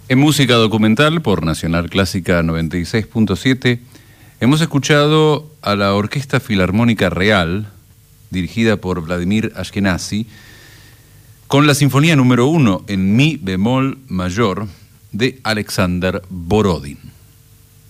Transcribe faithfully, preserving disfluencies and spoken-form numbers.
En música documental por Nacional Clásica noventa y seis punto siete hemos escuchado a la Orquesta Filarmónica Real, dirigida por Vladimir Ashkenazy, con la Sinfonía número uno en Mi bemol mayor de Alexander Borodin.